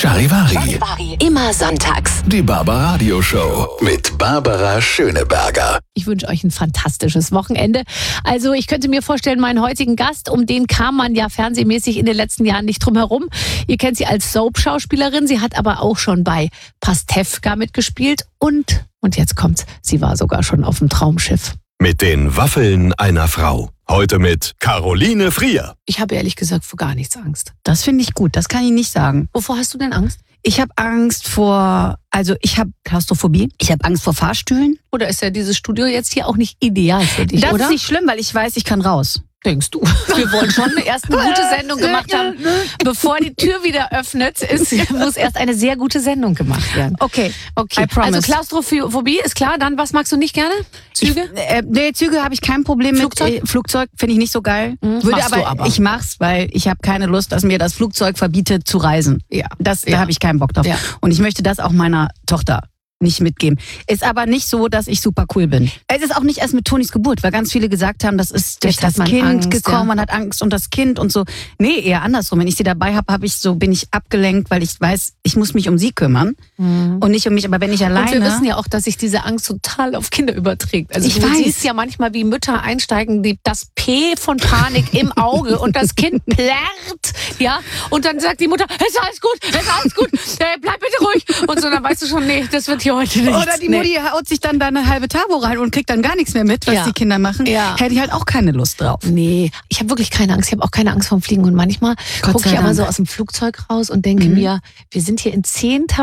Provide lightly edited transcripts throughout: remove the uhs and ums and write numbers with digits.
Charivari. Immer sonntags. Die Barbaradio Show mit Barbara Schöneberger. Ich wünsche euch ein fantastisches Wochenende. Also ich könnte mir vorstellen, meinen heutigen Gast, um den kam man ja fernsehmäßig in den letzten Jahren nicht drum herum. Ihr kennt sie als Soap-Schauspielerin. Sie hat aber auch schon bei Pastewka mitgespielt. Und jetzt kommt's, sie war sogar schon auf dem Traumschiff. Mit den Waffeln einer Frau. Heute mit Caroline Frier. Ich habe ehrlich gesagt vor gar nichts Angst. Das finde ich gut, das kann ich nicht sagen. Wovor hast du denn Angst? Ich habe Angst ich habe Klaustrophobie. Ich habe Angst vor Fahrstühlen. Oder ist ja dieses Studio jetzt hier auch nicht ideal für dich, Das oder? ist nicht schlimm, weil ich weiß, ich kann raus. Denkst du? Wir wollen schon erst eine gute Sendung gemacht haben. Bevor die Tür wieder öffnet, muss erst eine sehr gute Sendung gemacht werden. Okay. Okay. I promise. Also Klaustrophobie ist klar. Dann, was magst du nicht gerne? Züge? Nee, Züge habe ich kein Problem Flugzeug? mit. Flugzeug finde ich nicht so geil. Machst du aber. Ich mach's, weil ich habe keine Lust, dass mir das Flugzeug verbietet zu reisen. Ja. Da habe ich keinen Bock drauf. Ja. Und ich möchte das auch meiner Tochter nicht mitgeben. Ist aber nicht so, dass ich super cool bin. Es ist auch nicht erst mit Tonis Geburt, weil ganz viele gesagt haben, das ist durch Jetzt hat das man Kind Angst, gekommen, ja. man hat Angst um das Kind und so. Nee, eher andersrum. Wenn ich sie dabei habe, bin ich abgelenkt, weil ich weiß, ich muss mich um sie kümmern und nicht um mich. Aber wenn ich alleine... Und wir wissen ja auch, dass sich diese Angst total auf Kinder überträgt. Also Ich du weiß. siehst ja manchmal, wie Mütter einsteigen, das P von Panik im Auge und das Kind plärrt, ja, und dann sagt die Mutter, es ist alles gut, bleib bitte ruhig. Und so, dann weißt du schon, nee, das wird hier heute nicht. Oder die Mutti haut sich dann da eine halbe Tabo rein und kriegt dann gar nichts mehr mit, was Ja. die Kinder machen. Ja. Hätte ich halt auch keine Lust drauf. Nee, ich habe wirklich keine Angst. Ich habe auch keine Angst vorm Fliegen. Und manchmal Gott gucke sei ich aber Dank. so aus dem Flugzeug raus und denke mir, wir sind hier in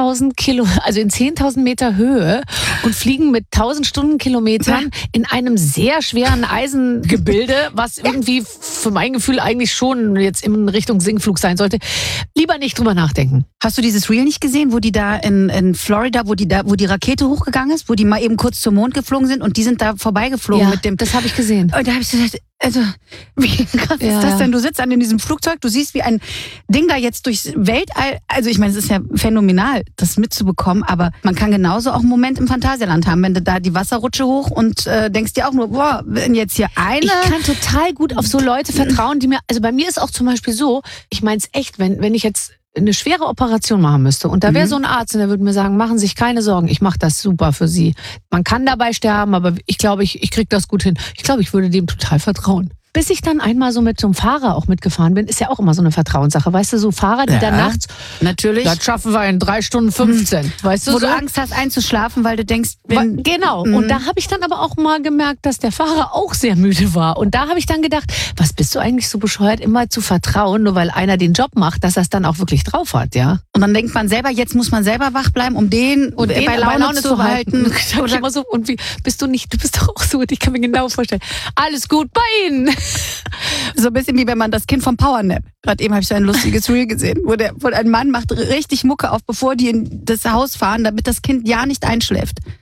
10.000 Meter Höhe und fliegen mit 1.000 Stundenkilometern in einem sehr schweren Eisengebilde, was irgendwie für mein Gefühl eigentlich schon jetzt in Richtung Sinkflug sein sollte. Lieber nicht drüber nachdenken. Hast du dieses Reel nicht gesehen, wo die da in Florida, wo die Rakete hochgegangen ist, wo die mal eben kurz zum Mond geflogen sind und die sind da vorbeigeflogen mit dem... das habe ich gesehen. Und da habe ich gesagt, also, wie krass ist das denn? Du sitzt an in diesem Flugzeug, du siehst, wie ein Ding da jetzt durchs Weltall, also ich meine, es ist ja phänomenal, das mitzubekommen, aber man kann genauso auch einen Moment im Phantasialand haben, wenn du da die Wasserrutsche hoch und denkst dir auch nur, boah, wenn jetzt hier eine... Ich kann total gut auf so Leute vertrauen, die mir, also bei mir ist auch zum Beispiel so, ich meine es echt, wenn ich jetzt eine schwere Operation machen müsste und da wäre so ein Arzt und der würde mir sagen, machen Sie sich keine Sorgen, ich mache das super für Sie. Man kann dabei sterben, aber ich glaube, ich kriege das gut hin. Ich glaube, ich würde dem total vertrauen. Bis ich dann einmal so mit so einem Fahrer auch mitgefahren bin, ist ja auch immer so eine Vertrauenssache. Weißt du, so Fahrer, die dann nachts, natürlich, das schaffen wir in 3 Stunden 15. Weißt du, wo so? du Angst hast einzuschlafen, weil du denkst... Genau. Und da habe ich dann aber auch mal gemerkt, dass der Fahrer auch sehr müde war. Und da habe ich dann gedacht, was bist du eigentlich so bescheuert, immer zu vertrauen, nur weil einer den Job macht, dass er es dann auch wirklich drauf hat, ja? Und dann denkt man selber, jetzt muss man selber wach bleiben, um den bei Laune zu halten. Und immer so, und wie bist du nicht? Du bist doch auch so. Ich kann mir genau vorstellen. Alles gut bei Ihnen. So ein bisschen wie wenn man das Kind vom Powernap. Gerade eben habe ich so ein lustiges Reel gesehen, wo ein Mann macht richtig Mucke auf, bevor die in das Haus fahren, damit das Kind ja nicht einschläft.